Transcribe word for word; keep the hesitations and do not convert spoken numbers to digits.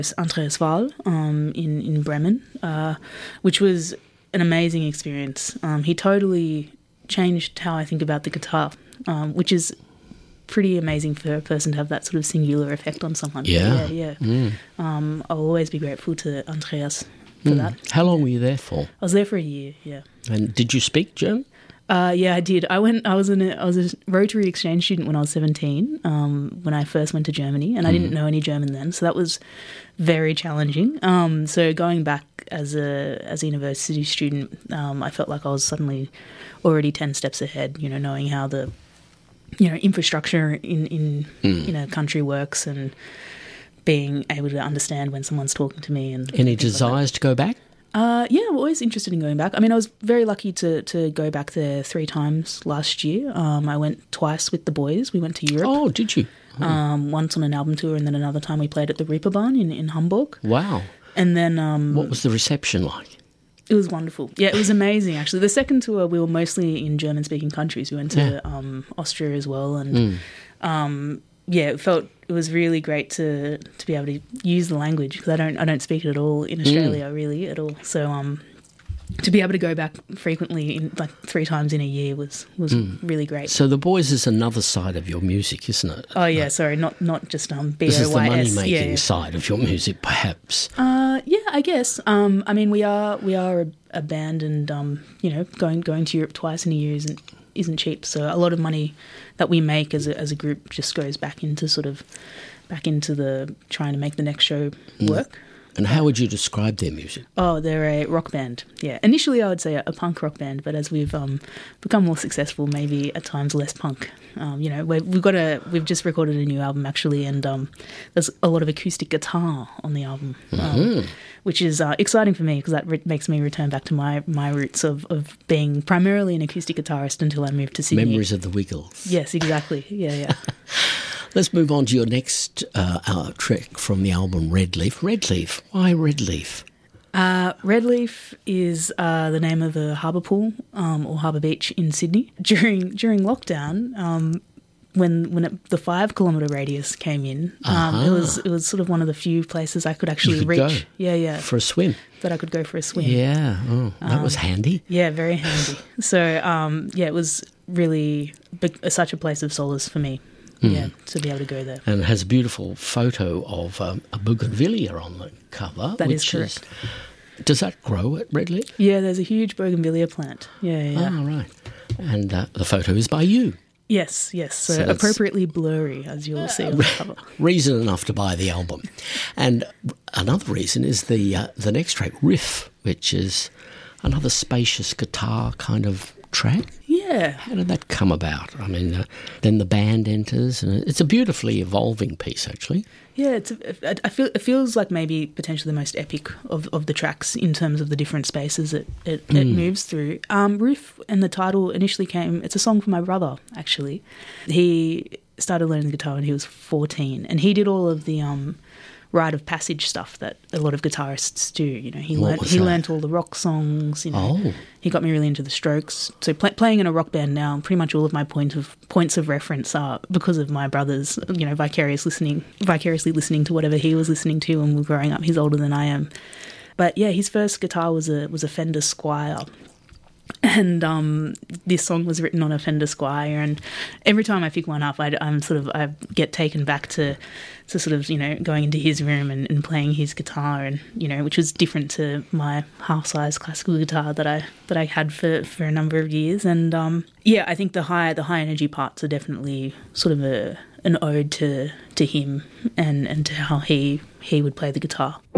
Andreas Wahl um, in, in Bremen, uh, which was an amazing experience. Um, he totally changed how I think about the guitar, um, which is pretty amazing for a person to have that sort of singular effect on someone. Yeah. Yeah, yeah. Mm. Um, I'll always be grateful to Andreas for Mm. that. How long were you there for? I was there for a year, yeah. And did you speak German? Uh, yeah, I did. I went. I was in. A, I was a Rotary exchange student when I was seventeen. Um, when I first went to Germany, and I didn't know any German then, so that was very challenging. Um, so going back as a as a university student, um, I felt like I was suddenly already ten steps ahead. You know, knowing how the you know infrastructure in in Mm. in a country works, and being able to understand when someone's talking to me. And Any things like that. desires to go back? Uh, yeah, I'm always interested in going back. I mean, I was very lucky to, to go back there three times last year. Um, I went twice with the boys. We went to Europe. Oh, did you? Oh. Um, once on an album tour, and then another time we played at the Reeperbahn in, in Hamburg. Wow. And then... Um, What was the reception like? It was wonderful. Yeah, it was amazing, actually. The second tour, we were mostly in German-speaking countries. We went to Yeah. um, Austria as well. And, Mm. um, yeah, it felt... It was really great to to be able to use the language, because I don't I don't speak it at all in Australia, mm. really, at all. So um, to be able to go back frequently, in, like three times in a year, was was mm. really great. So The Boys is another side of your music, isn't it? Oh yeah, like, sorry, not not just um B O Y S. This is the money-making yeah, yeah. side of your music, perhaps. Uh, yeah, I guess. Um, I mean, we are we are a, a band, and um, you know, going going to Europe twice in a year isn't isn't cheap. So a lot of money that we make as a as a group just goes back into sort of back into the trying to make the next show work. Mm. And how would you describe their music? Oh, they're a rock band. Yeah, initially I would say a, a punk rock band, but as we've um, become more successful, maybe at times less punk. Um, you know, we've, we've got a we've just recorded a new album actually, and um, there's a lot of acoustic guitar on the album, um, mm-hmm. which is uh, exciting for me, because that re- makes me return back to my, my roots of, of being primarily an acoustic guitarist until I moved to Sydney. Memories of the Wiggles. Yes, exactly. Yeah, yeah. Let's move on to your next uh, uh, track from the album, Red Leaf. Red Leaf. Why Red Leaf? Uh, Red Leaf is uh, the name of a harbour pool um, or harbour beach in Sydney. During during lockdown, um, when when it, the five kilometre radius came in, um, uh-huh. it was it was sort of one of the few places I could actually you could reach. Go yeah, yeah, for a swim. That I could go for a swim. Yeah, oh, that um, was handy. Yeah, very handy. So um, yeah, it was really big, such a place of solace for me. Mm. Yeah, to be able to go there. And it has a beautiful photo of um, a bougainvillea on the cover. That which is correct. Is, does that grow at Red Leaf? Yeah, there's a huge bougainvillea plant. Yeah, yeah. Oh, right. And uh, the photo is by you. Yes, yes. So, so appropriately blurry, as you'll see on the cover. Reason enough to buy the album. And another reason is the uh, the next track, Riff, which is another spacious guitar kind of track. Yeah. How did that come about? I mean, uh, then the band enters, and it's a beautifully evolving piece, actually. Yeah, it's. A, I feel it feels like maybe potentially the most epic of, of the tracks in terms of the different spaces it it, mm. it moves through. Um, Riff and the title initially came. It's a song for my brother, actually. He started learning the guitar when he was fourteen, and he did all of the um. rite of passage stuff that a lot of guitarists do. You know, he what learned he that? learned all the rock songs. You know, oh. He got me really into the Strokes. So pl- playing in a rock band now, pretty much all of my point of points of reference are because of my brother's. You know, vicarious listening, vicariously listening to whatever he was listening to when we were growing up. He's older than I am, but yeah, his first guitar was a was a Fender Squier. And um, this song was written on a Fender Squier, and every time I pick one up, I, I'm sort of I get taken back to, to sort of you know going into his room and, and playing his guitar, and you know which was different to my half-size classical guitar that I that I had for, for a number of years. And um, yeah, I think the high the high energy parts are definitely sort of a an ode to to him and, and to how he he would play the guitar.